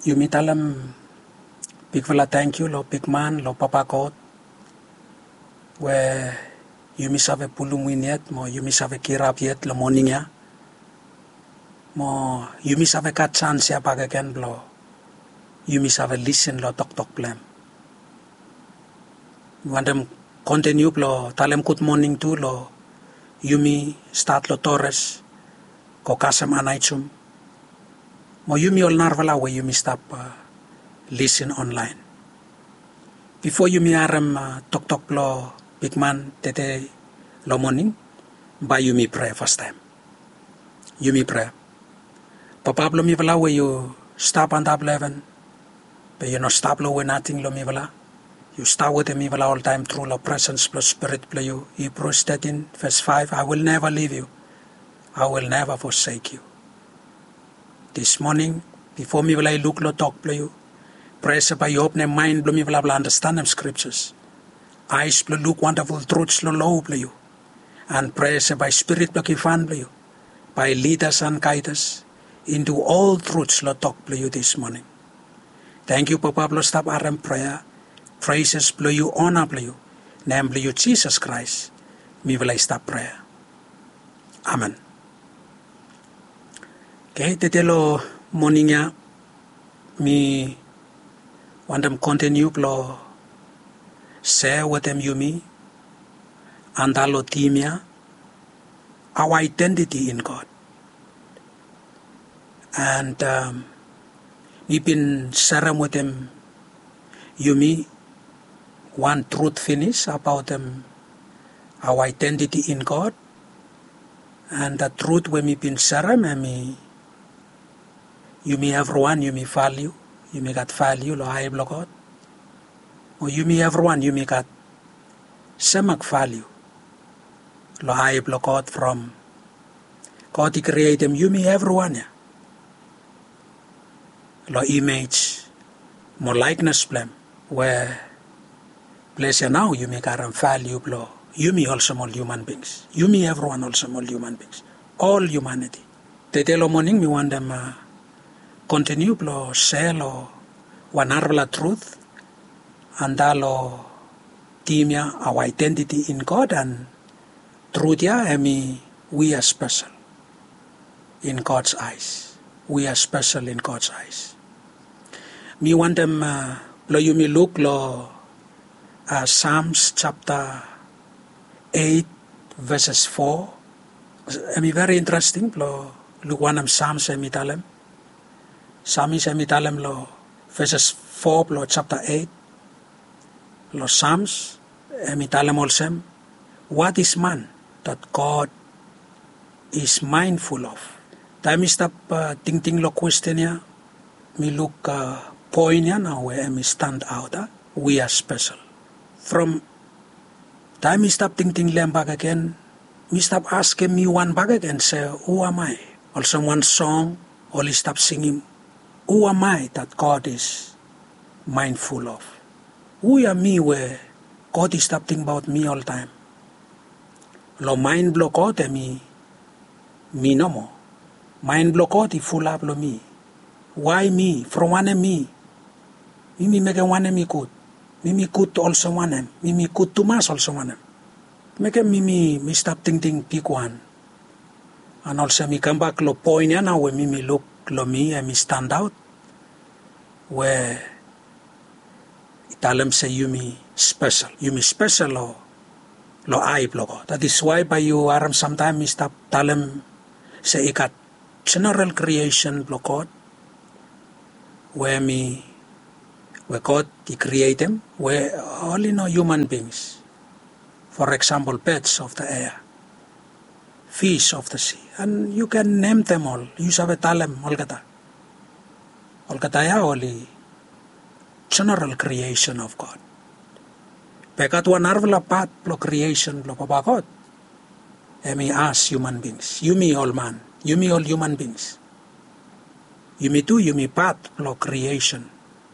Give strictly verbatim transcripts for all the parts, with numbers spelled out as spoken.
Yumi talam big fella thank you lo big man lo papa God where yumi save pulum winiet mo yumi save kirap yet lo morning ya mo yumi save kat chance ya pagaken lo yumi save listen lo tok tok plan wandem continue lo talem good morning tu lo yumi start lo Torres ko kasem anaichum mo yumi ol narvala we yumi stop uh, listen online before yumi aram uh, tok tok lo big man tete lo morning by yumi pray first time yumi pray papa lo mi vala we you stop and up eleven but you no stop lo we nothing lo mi vala you start with me vala all time through lo presence plus spirit play you Hebrews thirteen verse five I will never leave you I will never forsake you this morning before me vala look lo talk play you pray by you open mind lo mi vala understand them scriptures eyes lo look wonderful truths lo low play you and pray by spirit lo kifan play you by leaders and guiders into all truths lo talk play you this morning thank you papa lo stop aram prayer praises play you honor play you name play you Jesus Christ me vala stop prayer amen okay tete lo morning ya me want them continue lo share with them you me and alo team ya our identity in God and um, we've been sharing with them you me one truth finish about them our identity in God and the truth when we've been sharing and me you me everyone you me value you me got value lo high block God or you me everyone you me got semak value lo high block God from God he create them you me everyone ya lo image more likeness plan where place ya now you me got value lo you me also all human beings you me everyone also all human beings all humanity tete lo morning me want them uh, continue lo share lo wanarla truth and lo team ya our identity in God and truth ya I mean we are special in God's eyes we are special in God's eyes me want them uh, lo you me look lo uh, Psalms chapter eight verses four I mean very interesting lo look one of Psalms I mean talem Psalms I mean talem lo verses four lo chapter eight lo Psalms I mean talem also what is man that God is mindful of time stop uh, ting ting lo question ya me look uh, point ya now where me stand out uh, we are special from time stop ting ting lem back again me stop asking me one back again say who am I also one song only stop singing who am I that God is mindful of who am me where God is stop thinking about me all time lo mind block out me me no more mind block out full up lo me why me from one me me me make one me good me me good also one me me good too much also one make me me me stop thinking pick one and also me come back lo point ya now when me me look lo me and me stand out where Italim say you me special you me special lo lo I block that is why by you aram sometime me stop talem say ikat general creation block out where me where God he create them where only no human beings for example birds of the air fish of the sea and you can name them all you sabe talem all kata all kata ya only general creation of God pekat one arvla part lo creation lo papa God and me as human beings you me all man you me all human beings you me too you me part lo creation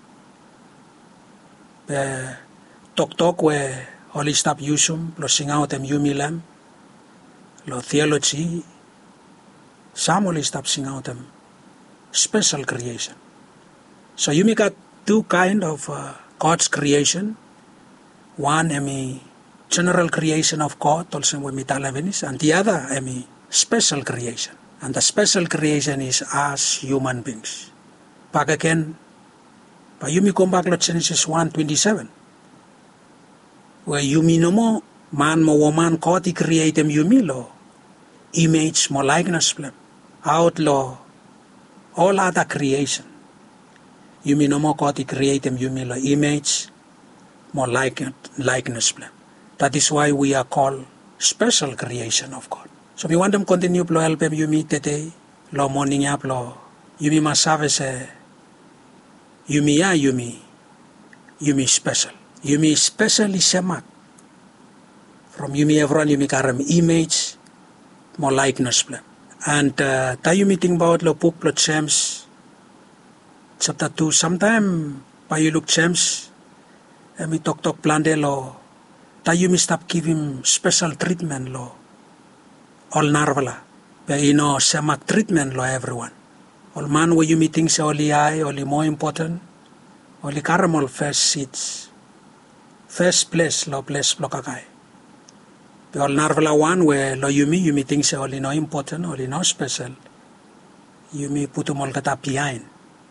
pe tok tok where only stop usum lo sing out them you me lam lo theology some only stop sing out them special creation So you got two kind of uh, God's creation. One, emi general creation of God, also when we talavenis, and the other, emi special creation. And the special creation is us human beings. Back again, but you may come back to Genesis one twenty-seven, where you mean no more man mo woman God he create them you me lo image mo likeness plan outlaw all other creation. You mean no more God he create them you me lo image more like likeness plan. That is why we are called special creation of God. So we want them continue to help them you me today lo morning up lo you me must have a you me ya you me you me special you me specially semak from you me everyone you me karam image more likeness plan. And uh, ta you me think about lo book lo James chapter two sometime by you look James and we talk talk plan de lo ta you me stop give him special treatment lo all narvala but you know semak treatment lo everyone all man where you me think say only I only more important only caramel first seats first place lo place lo kakai. The all narvala one where lo you me you me think say only no important only no special you me put them all kata behind.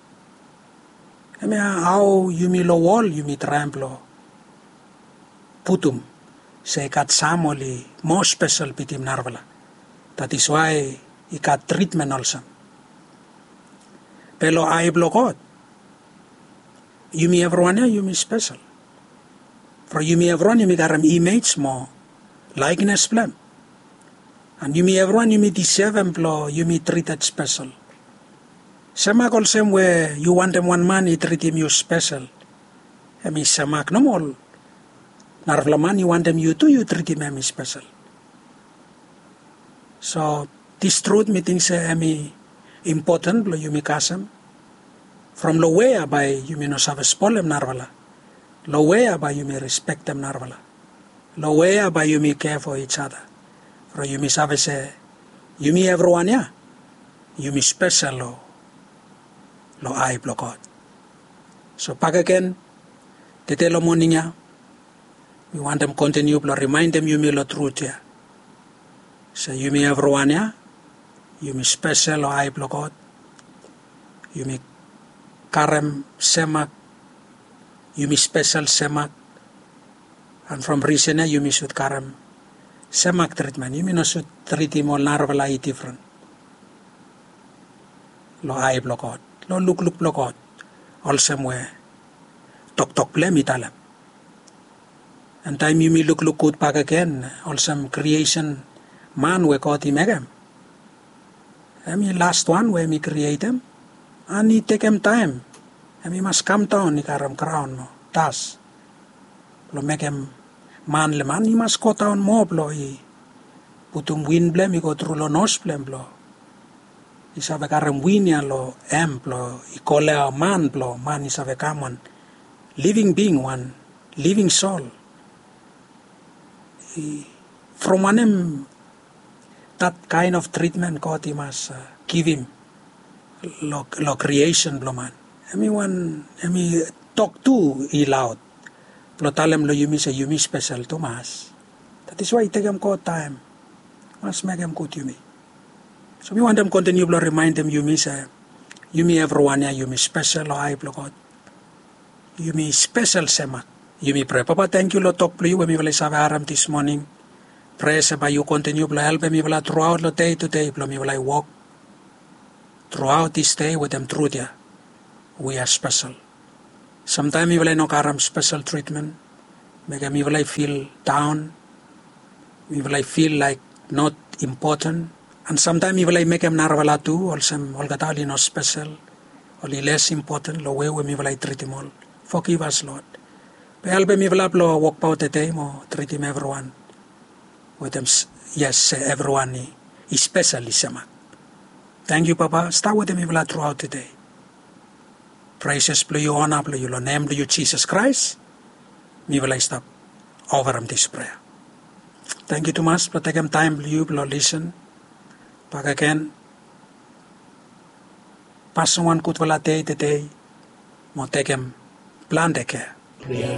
I mean how you me lo wall you me trample put them say kat some only more special pitim narvala. That is why he got treatment also. Pero I block God. You me everyone you me special. For you me everyone you me got an image more likeness plan. And you me everyone you me deserve employ you me treated special. Samak also where you want them one man he treat him you special. I mean samak no more. Narvlaman you want them you too you treat him I special. So this truth me think say I mean important lo you me kasam. From lo way by you may not have a spolem narvala. Lo way by you may respect them narvala. Lo way by you may care for each other. For you may have say, you may everyone ya. You may special lo lo I block God. So back again, te te lo morning ya. We want them continue to remind them you may lo truth ya. So you may everyone ya. You may special lo I block God. You may Karem semak, you me special semak, and from recent you me should karem semak treatment. You me no should treat him all narvala different. Lo I block out, lo look look block out, all somewhere. Talk talk play me talam. And time you me look look good back again, all some creation man we caught him again. I mean last one where me create him. And he take him time. And he must come down, he karam crown mo. Tas. Lo make him man le man, he must go down more blo. He put him wind blem, he go through lo nose blem blo. He sabe karam win ya lo em blo. He call a man blo. Man he sabe come one living being, one living soul. He, from one him, that kind of treatment God he must uh, give him. Lo, lo creation blo man. I mean one, I mean talk to he loud. Lo talem lo yumi say yumi special to mas. That is why take him go time. Must make him good yumi. So we want them continue to remind them yumi say yumi everyone ya yumi special lo I blo God. Yumi special semak. Yumi pray. Papa thank you lo talk to you when we will have aram this morning. Pray say by you continue to help me will throughout lo day to day blo me will I walk. Throughout this day with them truth ya, we are special. Sometimes we will not have special treatment. Make me will I feel down. We will I feel like not important. And sometimes we will I make them narvala too. Also, all gatali not special, only less important. Lo way we will I treat him all. Forgive us, Lord. But help me will I walk out the day more treat him everyone. With them, yes, everyone is specially semak. Thank you, Papa. Start with them even throughout the day. Praises to you, honor to you, Lord. Name to you, Jesus Christ. Me will I stop over him this prayer. Thank you too much for taking time to you, Lord, listen. Back again. Pass one good will day today. mo take him plan the care.